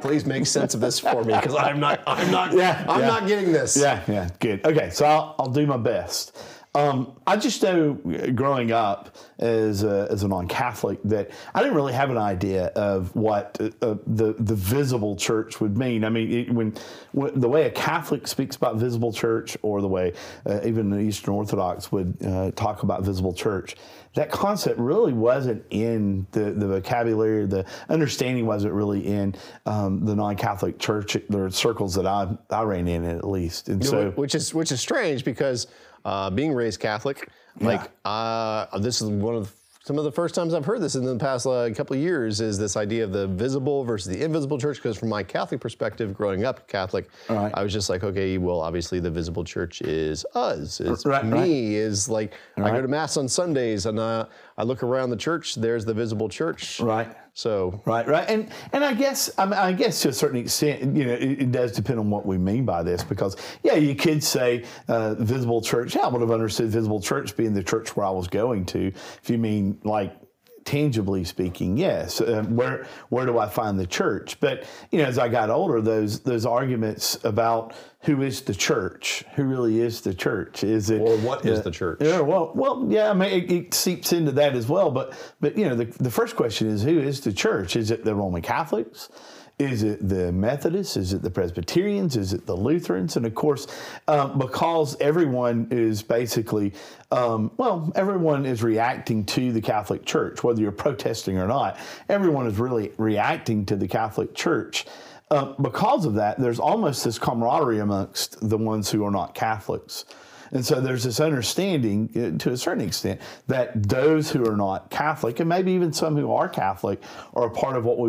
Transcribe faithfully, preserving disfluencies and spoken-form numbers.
Please make sense of this for me, because I'm not, I'm not, Yeah, I'm yeah. not getting this. Yeah, yeah, good. Okay, so I'll, I'll do my best. Um, I just know growing up as a, as a non-Catholic that I didn't really have an idea of what uh, the the visible church would mean. I mean, it, when, when the way a Catholic speaks about visible church, or the way uh, even the Eastern Orthodox would uh, talk about visible church, that concept really wasn't in the, the vocabulary. The understanding wasn't really in um, the non-Catholic church, the circles that I I ran in, at least. And You so, know, which is which is strange, because uh, being raised Catholic, like uh, this is one of the, some of the first times I've heard this in the past uh, couple of years, is this idea of the visible versus the invisible church. Because from my Catholic perspective, growing up Catholic, Right. I was just like, okay, well, obviously the visible church is us, is Right, me, right. is like I Right. go to mass on Sundays, and uh, I look around the church. There's the visible church. right. So Right, right, and and I guess I, mean, I guess to a certain extent, you know, it, it does depend on what we mean by this, because yeah, you could say uh, visible church. Yeah, I would have understood visible church being the church where I was going to. If you mean like tangibly speaking, yes. Uh, where where do I find the church? But you know, as I got older, those those arguments about who is the church, who really is the church, is it Or what is the church? Yeah, well, well, yeah, I mean, it, it seeps into that as well. But but you know, the the first question is, who is the church? Is it the Roman Catholics? Is it the Methodists? Is it the Presbyterians? Is it the Lutherans? And of course, um, because everyone is basically, um, well, everyone is reacting to the Catholic Church, whether you're protesting or not. Everyone is really reacting to the Catholic Church. Uh, because of that, there's almost this camaraderie amongst the ones who are not Catholics. And so there's this understanding, uh, to a certain extent, that those who are not Catholic, and maybe even some who are Catholic, are a part of what we